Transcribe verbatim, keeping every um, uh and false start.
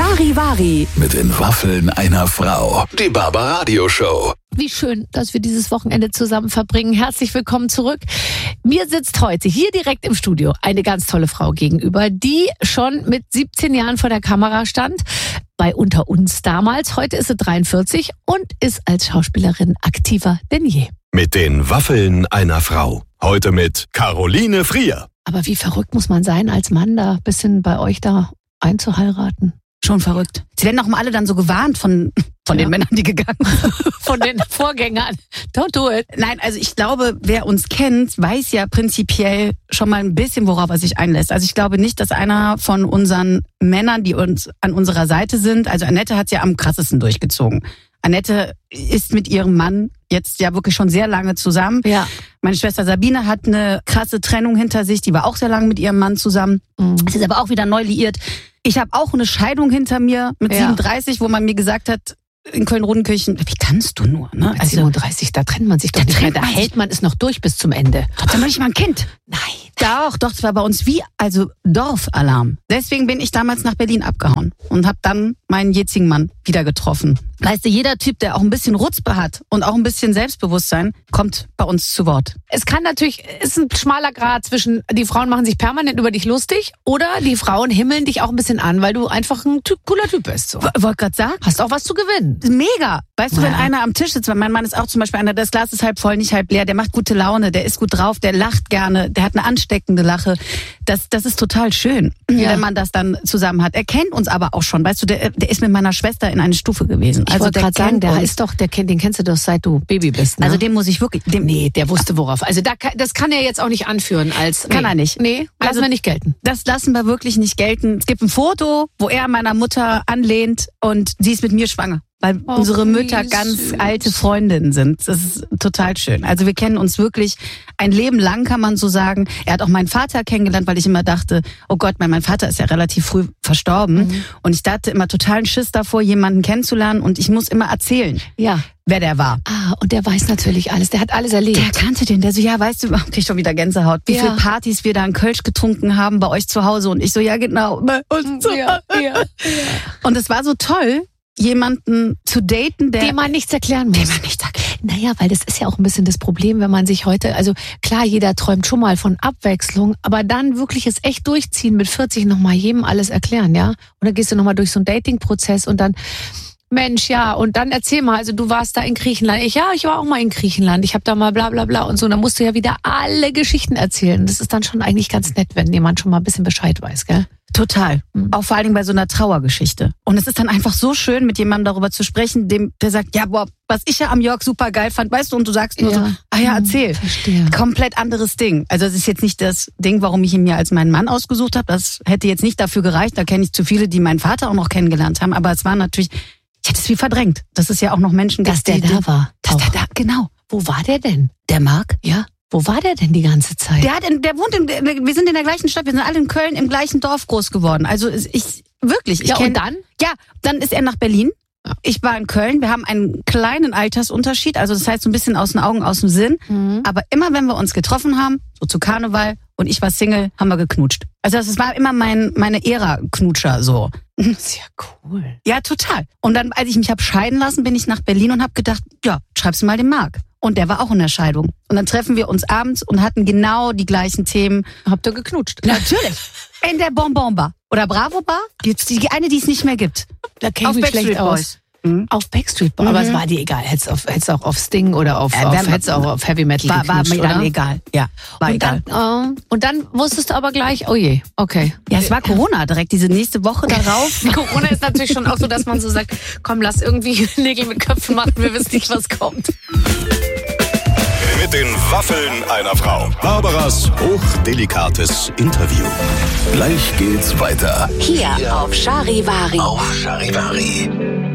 Charivari mit den Waffeln einer Frau. Die Barbaradio-Show. Wie schön, dass wir dieses Wochenende zusammen verbringen. Herzlich willkommen zurück. Mir sitzt heute hier direkt im Studio eine ganz tolle Frau gegenüber, die schon mit siebzehn Jahren vor der Kamera stand, bei Unter uns damals. Heute ist sie dreiundvierzig und ist als Schauspielerin aktiver denn je. Mit den Waffeln einer Frau. Heute mit Caroline Frier. Aber wie verrückt muss man sein, als Mann da ein bisschen bei euch da einzuheiraten? Schon verrückt. Sie werden auch mal alle dann so gewarnt von, von ja. den Männern, die gegangen sind. Von den Vorgängern. Don't do it. Nein, also ich glaube, wer uns kennt, weiß ja prinzipiell schon mal ein bisschen, worauf er sich einlässt. Also ich glaube nicht, dass einer von unseren Männern, die uns an unserer Seite sind, also Annette hat es ja am krassesten durchgezogen. Annette ist mit ihrem Mann jetzt ja wirklich schon sehr lange zusammen. Ja. Meine Schwester Sabine hat eine krasse Trennung hinter sich. Die war auch sehr lange mit ihrem Mann zusammen. Mhm. Sie ist aber auch wieder neu liiert. Ich habe auch eine Scheidung hinter mir mit ja. siebenunddreißig, wo man mir gesagt hat, in Köln-Rodenkirchen, wie kannst du nur? Ne? Also siebenunddreißig, da trennt man sich doch nicht mehr. Da hält man es noch durch bis zum Ende. Trotzdem noch nicht mal ein Kind. Nein. Doch, doch, es war bei uns wie, also Dorfalarm. Deswegen bin ich damals nach Berlin abgehauen und habe dann meinen jetzigen Mann wieder getroffen. Weißt du, jeder Typ, der auch ein bisschen Rutzpe hat und auch ein bisschen Selbstbewusstsein, kommt bei uns zu Wort. Es kann natürlich, ist ein schmaler Grad zwischen, die Frauen machen sich permanent über dich lustig oder die Frauen himmeln dich auch ein bisschen an, weil du einfach ein typ, cooler Typ bist. So. Wollte gerade sagen. Hast auch was zu gewinnen. Mega. Weißt du, ja. wenn einer am Tisch sitzt, weil mein Mann ist auch zum Beispiel einer, das Glas ist halb voll, nicht halb leer, der macht gute Laune, der ist gut drauf, der lacht gerne, der hat eine ansteckende Lache. Das, das ist total schön, ja. wenn man das dann zusammen hat. Er kennt uns aber auch schon, weißt du, der, der ist mit meiner Schwester in eine Stufe gewesen. Ich also wollte gerade sagen, der heißt doch, der kennt, den kennst du doch seit du Baby bist. Ne? Also den muss ich wirklich, dem, nee, der wusste worauf. Also da, das kann er jetzt auch nicht anführen als. Kann nee. er nicht. Nee, lassen also, wir nicht gelten. Das lassen wir wirklich nicht gelten. Es gibt ein Foto, wo er meiner Mutter anlehnt und sie ist mit mir schwanger. Weil oh, unsere Mütter ganz süß. Alte Freundinnen sind. Das ist total schön. Also wir kennen uns wirklich ein Leben lang, kann man so sagen. Er hat auch meinen Vater kennengelernt, weil ich immer dachte, oh Gott, mein, mein Vater ist ja relativ früh verstorben. Mhm. Und ich dachte immer totalen Schiss davor, jemanden kennenzulernen. Und ich muss immer erzählen, ja. wer der war. Ah, und der weiß natürlich alles. Der hat alles erlebt. Der kannte den. Der so, ja, weißt du, krieg schon wieder Gänsehaut. Wie ja. viele Partys wir da in Kölsch getrunken haben bei euch zu Hause. Und ich so, ja genau. Bei uns zu ja, ja, ja. Und es war so toll, jemanden zu daten, der... Dem man nichts erklären muss. Dem man nichts erklären. Naja, weil das ist ja auch ein bisschen das Problem, wenn man sich heute, also klar, jeder träumt schon mal von Abwechslung, aber dann wirklich es echt durchziehen, mit vierzig nochmal jedem alles erklären, ja? Und dann gehst du nochmal durch so einen Dating-Prozess und dann, Mensch, ja, und dann erzähl mal, also du warst da in Griechenland. Ich, ja, ich war auch mal in Griechenland. Ich habe da mal bla bla bla und so. Und dann musst du ja wieder alle Geschichten erzählen. Das ist dann schon eigentlich ganz nett, wenn jemand schon mal ein bisschen Bescheid weiß, gell? Total. Mhm. Auch vor allen Dingen bei so einer Trauergeschichte. Und es ist dann einfach so schön, mit jemandem darüber zu sprechen, dem, der sagt, ja, boah, was ich ja am Jörg super geil fand, weißt du, und du sagst nur ja. so, ah ja, erzähl. Verstehe. Komplett anderes Ding. Also es ist jetzt nicht das Ding, warum ich ihn mir als meinen Mann ausgesucht habe. Das hätte jetzt nicht dafür gereicht. Da kenne ich zu viele, die meinen Vater auch noch kennengelernt haben. Aber es war natürlich, ich hätte es wie verdrängt. Dass es ja auch noch Menschen gibt, dass der die, da war. Dass der da, genau. Wo war der denn? Der Marc? Ja. Wo war der denn die ganze Zeit? Der hat, in, der wohnt in, wir sind in der gleichen Stadt, wir sind alle in Köln im gleichen Dorf groß geworden. Also ich, wirklich. Ich ja, kenn, und dann? Ja, dann ist er nach Berlin. Ja. Ich war in Köln. Wir haben einen kleinen Altersunterschied, also das heißt so ein bisschen aus den Augen, aus dem Sinn. Mhm. Aber immer wenn wir uns getroffen haben, so zu Karneval und ich war Single, haben wir geknutscht. Also das war immer mein, meine Ära-Knutscher so. Das ist ja cool. Ja, total. Und dann, als ich mich hab scheiden lassen, bin ich nach Berlin und hab gedacht, ja, schreib's mal dem Marc. Und der war auch in der Scheidung. Und dann treffen wir uns abends und hatten genau die gleichen Themen. Habt ihr geknutscht? Natürlich. In der Bonbon Bar. Oder Bravo Bar. Die, die eine, die es nicht mehr gibt. Da kenn ich mich schlecht aus. Mhm. Auf Backstreet Boys. Mhm. Aber es war dir egal. Hättest du hättest auch auf Sting oder auf, äh, auf, hättest auch auf Heavy Metal war, geknutscht, war mir dann oder? egal. Ja, war und egal. Dann, äh, und dann wusstest du aber gleich, oh je, okay. Ja, es war Corona direkt, diese nächste Woche darauf. Corona ist natürlich schon auch so, dass man so sagt, komm, lass irgendwie Nägel mit Köpfen machen, wir wissen nicht, was kommt. Mit den Waffeln einer Frau. Barbaras hochdelikates Interview. Gleich geht's weiter. Hier auf Charivari. Auf Charivari.